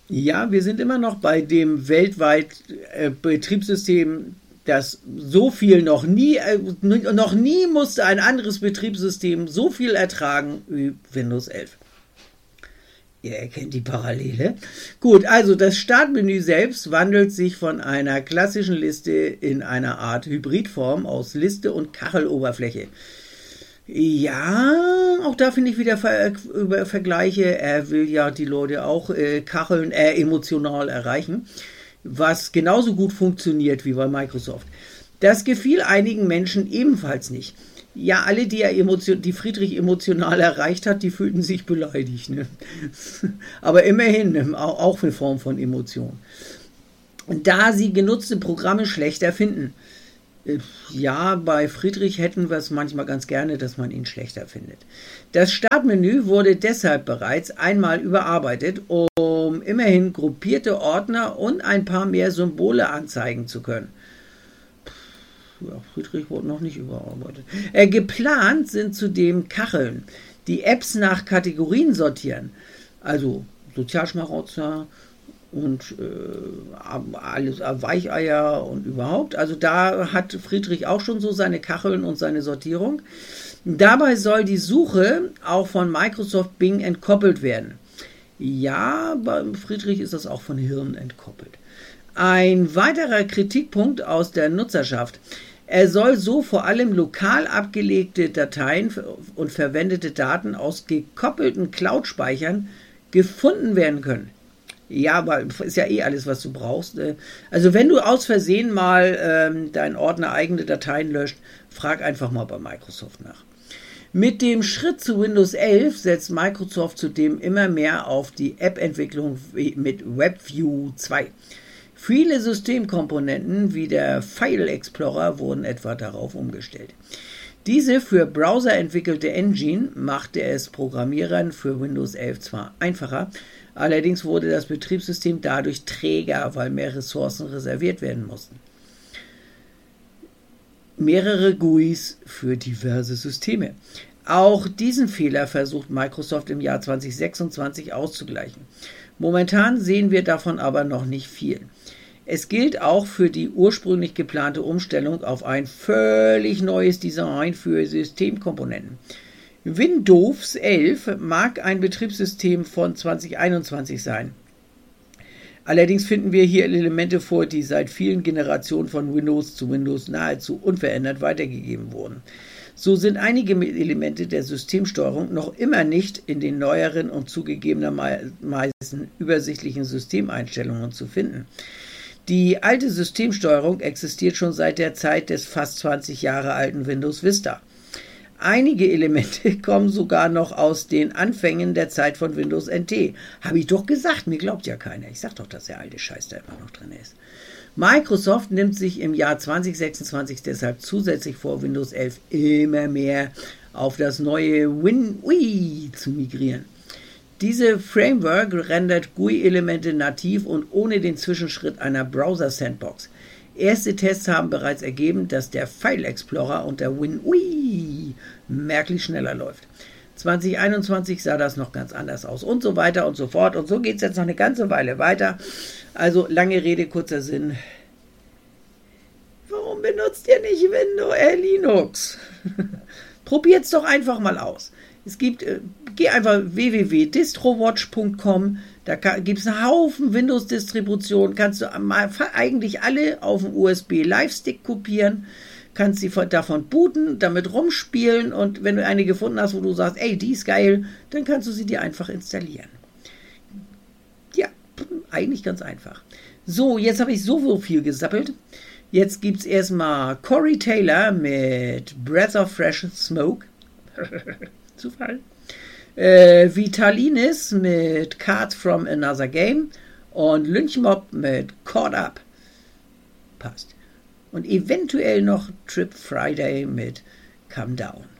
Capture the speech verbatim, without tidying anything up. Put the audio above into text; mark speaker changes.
Speaker 1: Ja, wir sind immer noch bei dem weltweit äh, Betriebssystem, das so viel noch nie, äh, noch nie musste ein anderes Betriebssystem so viel ertragen wie Windows elf. Ihr erkennt die Parallele. Gut, also das Startmenü selbst wandelt sich von einer klassischen Liste in einer Art Hybridform aus Liste und Kacheloberfläche. Ja, auch da finde ich wieder Ver über Vergleiche. Er will ja die Leute auch äh, kacheln, äh, emotional erreichen, was genauso gut funktioniert wie bei Microsoft. Das gefiel einigen Menschen ebenfalls nicht. Ja, alle, die, er emotion, die Friedrich emotional erreicht hat, die fühlten sich beleidigt. Ne? Aber immerhin, auch eine Form von Emotion. Da sie genutzte Programme schlechter finden. Ja, bei Friedrich hätten wir es manchmal ganz gerne, dass man ihn schlechter findet. Das Startmenü wurde deshalb bereits einmal überarbeitet, um immerhin gruppierte Ordner und ein paar mehr Symbole anzeigen zu können. Ja, Friedrich wurde noch nicht überarbeitet. Äh, geplant sind zudem Kacheln, die Apps nach Kategorien sortieren. Also Sozialschmarotzer und äh, alles Weicheier und überhaupt. Also da hat Friedrich auch schon so seine Kacheln und seine Sortierung. Dabei soll die Suche auch von Microsoft Bing entkoppelt werden. Ja, bei Friedrich ist das auch von Hirn entkoppelt. Ein weiterer Kritikpunkt aus der Nutzerschaft. Er soll so vor allem lokal abgelegte Dateien und verwendete Daten aus gekoppelten Cloud-Speichern gefunden werden können. Ja, aber ist ja eh alles, was du brauchst. Also wenn du aus Versehen mal ähm, deinen Ordner eigene Dateien löscht, frag einfach mal bei Microsoft nach. Mit dem Schritt zu Windows elf setzt Microsoft zudem immer mehr auf die App-Entwicklung mit WebView zwei. Viele Systemkomponenten wie der File Explorer wurden etwa darauf umgestellt. Diese für Browser entwickelte Engine machte es Programmierern für Windows elf zwar einfacher, allerdings wurde das Betriebssystem dadurch träger, weil mehr Ressourcen reserviert werden mussten. Mehrere G U Is für diverse Systeme. Auch diesen Fehler versucht Microsoft im Jahr zwanzig sechsundzwanzig auszugleichen. Momentan sehen wir davon aber noch nicht viel. Es gilt auch für die ursprünglich geplante Umstellung auf ein völlig neues Design für Systemkomponenten. Windows elf mag ein Betriebssystem von zwanzig einundzwanzig sein. Allerdings finden wir hier Elemente vor, die seit vielen Generationen von Windows zu Windows nahezu unverändert weitergegeben wurden. So sind einige Elemente der Systemsteuerung noch immer nicht in den neueren und zugegebenermaßen übersichtlichen Systemeinstellungen zu finden. Die alte Systemsteuerung existiert schon seit der Zeit des fast zwanzig Jahre alten Windows Vista. Einige Elemente kommen sogar noch aus den Anfängen der Zeit von Windows N T. Habe ich doch gesagt, mir glaubt ja keiner. Ich sag doch, dass der alte Scheiß da immer noch drin ist. Microsoft nimmt sich im Jahr zwanzig sechsundzwanzig deshalb zusätzlich vor, Windows elf immer mehr auf das neue WinUI zu migrieren. Diese Framework rendert G U I-Elemente nativ und ohne den Zwischenschritt einer Browser-Sandbox. Erste Tests haben bereits ergeben, dass der File Explorer unter WinUI merklich schneller läuft. zwanzig einundzwanzig sah das noch ganz anders aus und so weiter und so fort. Und so geht es jetzt noch eine ganze Weile weiter. Also lange Rede, kurzer Sinn. Warum benutzt ihr nicht Windows, äh, Linux? Probiert's doch einfach mal aus. Es gibt, äh, geh einfach w w w punkt distrowatch punkt com, da gibt es einen Haufen Windows-Distributionen, kannst du eigentlich alle auf dem U S B-Live-Stick kopieren, kannst sie davon booten, damit rumspielen und wenn du eine gefunden hast, wo du sagst, ey, die ist geil, dann kannst du sie dir einfach installieren. Ja, eigentlich ganz einfach. So, jetzt habe ich so viel gesappelt. Jetzt gibt es erstmal Corey Taylor mit Breath of Fresh Smoke. Zufall. Äh, Vitalinis mit Cards from Another Game und Lynchmob mit Caught Up. Passt. Und eventuell noch Trip Friday mit Come Down.